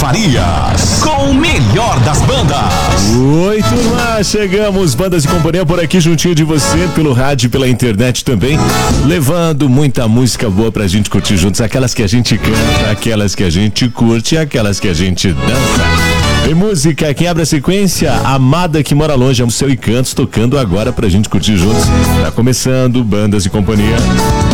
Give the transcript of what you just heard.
Farias, com o melhor das bandas. Oi, turma, chegamos, Bandas e Companhia por aqui juntinho de você, pelo rádio e pela internet também, levando muita música boa pra gente curtir juntos, aquelas que a gente canta, aquelas que a gente curte, aquelas que a gente dança. Em música, quem abre a sequência, Amada que Mora Longe, é o Seu e Cantos, tocando agora pra gente curtir juntos. Tá começando Bandas e Companhia.